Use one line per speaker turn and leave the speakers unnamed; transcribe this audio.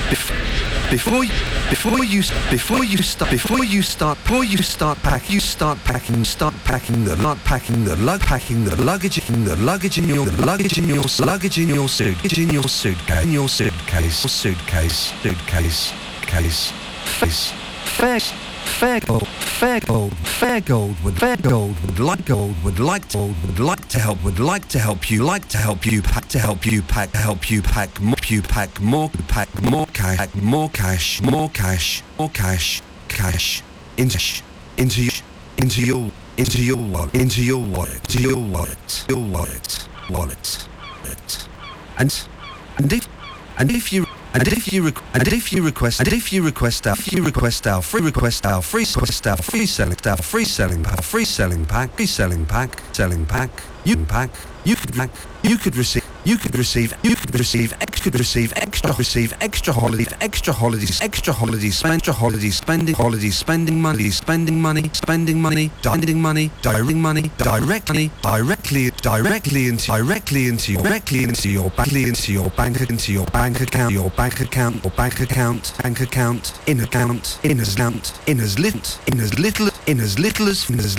Before you start packing the luggage in your suitcase. Fair gold would like to help you pack more cash into your wallet. And if you request our free selling pack, you could receive extra holiday spending money directly into your bank account in as little as